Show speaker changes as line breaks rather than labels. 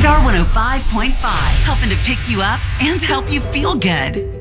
Star 105.5, helping to pick you up and help you feel good.